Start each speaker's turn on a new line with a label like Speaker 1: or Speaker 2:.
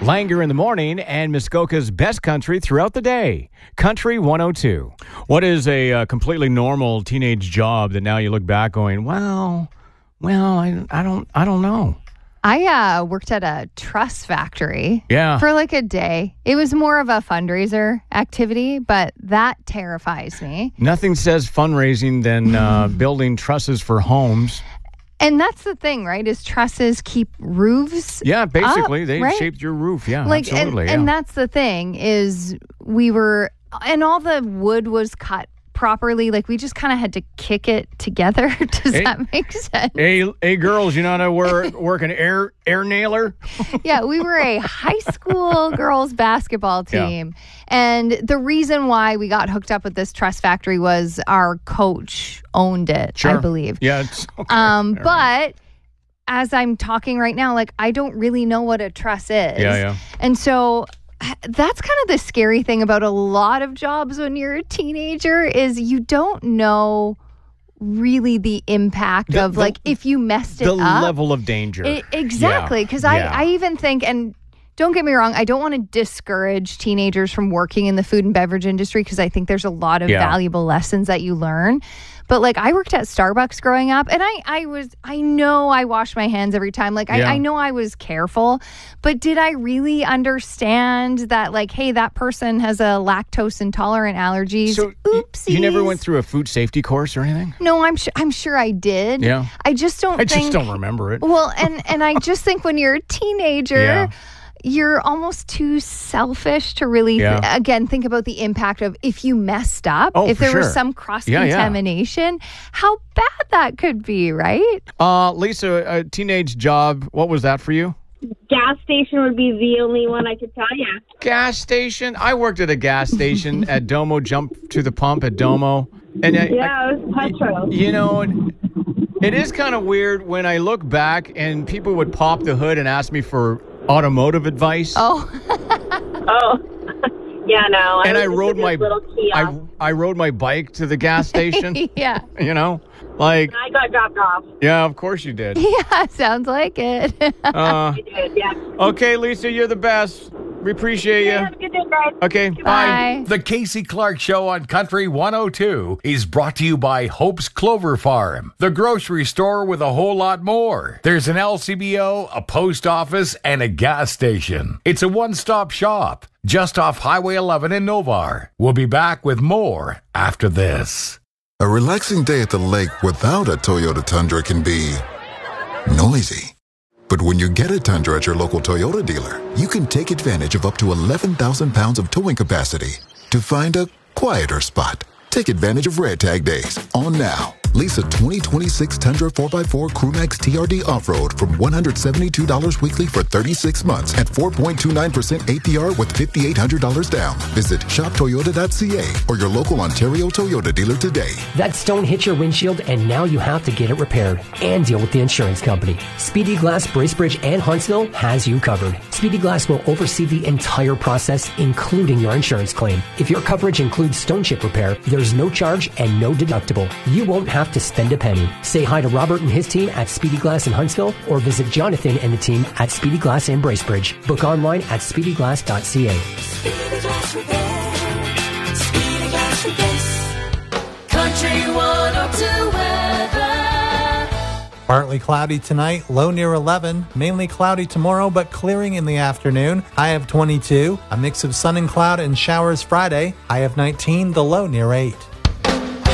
Speaker 1: Langer in the morning and Muskoka's best country throughout the day. Country 102. What is a completely normal teenage job that now you look back going, well, I don't know.
Speaker 2: I worked at a truss factory
Speaker 1: for
Speaker 2: like a day. It was more of a fundraiser activity, but that terrifies me.
Speaker 1: Nothing says fundraising than building trusses for homes.
Speaker 2: And that's the thing, right, is trusses keep roofs
Speaker 1: basically.
Speaker 2: up,
Speaker 1: They
Speaker 2: right?
Speaker 1: shaped your roof. Yeah,
Speaker 2: like,
Speaker 1: absolutely.
Speaker 2: And that's the thing is and all the wood was cut properly. Like, we just kind of had to kick it together. Does that make sense?
Speaker 1: Hey, girls, you know how to work an air nailer?
Speaker 2: Yeah, we were a high school girls basketball team. Yeah. And the reason why we got hooked up with this truss factory was our coach owned it, I believe.
Speaker 1: Yeah. It's okay.
Speaker 2: But as I'm talking right now, like, I don't really know what a truss is.
Speaker 1: Yeah.
Speaker 2: And so that's kind of the scary thing about a lot of jobs when you're a teenager is you don't know really the impact of if you messed it up.
Speaker 1: The level of danger.
Speaker 2: Exactly. Because I even think, and don't get me wrong, I don't want to discourage teenagers from working in the food and beverage industry because I think there's a lot of valuable lessons that you learn. But like, I worked at Starbucks growing up, and I know I washed my hands every time. Like, I know I was careful, but did I really understand that, like, hey, that person has a lactose intolerant allergies?
Speaker 1: So oopsies. You never went through a food safety course or anything?
Speaker 2: No, I'm sure I did.
Speaker 1: Yeah.
Speaker 2: I just don't
Speaker 1: remember it.
Speaker 2: Well, and I just think when you're a teenager, you're almost too selfish to really, again, think about the impact of if you messed up, if there was some cross-contamination, how bad that could be, right?
Speaker 1: Lisa, a teenage job, what was that for you?
Speaker 3: Gas station would be the only one I could tell you.
Speaker 1: Gas station? I worked at a gas station at Domo, jumped to the pump at Domo. And
Speaker 3: it was petrol.
Speaker 1: You know, it is kind of weird when I look back and people would pop the hood and ask me for automotive advice.
Speaker 3: Oh. Yeah, no.
Speaker 1: And I rode my bike to the gas station.
Speaker 2: Yeah.
Speaker 1: You know, like
Speaker 3: I got dropped off.
Speaker 1: Yeah, of course you did.
Speaker 2: Yeah, sounds like it.
Speaker 3: I did, yeah.
Speaker 1: Okay, Lisa, you're the best. We appreciate you.
Speaker 3: Have a good day, guys.
Speaker 1: Okay, bye.
Speaker 4: The Casey Clark Show on Country 102 is brought to you by Hope's Clover Farm, the grocery store with a whole lot more. There's an LCBO, a post office, and a gas station. It's a one-stop shop just off Highway 11 in Novar. We'll be back with more after this.
Speaker 5: A relaxing day at the lake without a Toyota Tundra can be noisy. But when you get a Tundra at your local Toyota dealer, you can take advantage of up to 11,000 pounds of towing capacity to find a quieter spot. Take advantage of Red Tag Days on now. Lease a 2026 Tundra 4x4 Crewmax TRD Off-Road from $172 weekly for 36 months at 4.29% APR with $5,800 down. Visit shoptoyota.ca or your local Ontario Toyota dealer today.
Speaker 6: That stone hit your windshield and now you have to get it repaired and deal with the insurance company. Speedy Glass, Bracebridge, and Huntsville has you covered. Speedy Glass will oversee the entire process, including your insurance claim. If your coverage includes stone chip repair, there's no charge and no deductible. You won't have to spend a penny. Say hi to Robert and his team at Speedy Glass in Huntsville or visit Jonathan and the team at Speedy Glass in Bracebridge. Book online at speedyglass.ca.
Speaker 7: Speedy Glass Repair. Speedy Glass Repairs. Country 102 weather.
Speaker 8: Partly cloudy tonight, low near 11. Mainly cloudy tomorrow, but clearing in the afternoon. High of 22. A mix of sun and cloud and showers Friday. High of 19, the low near 8.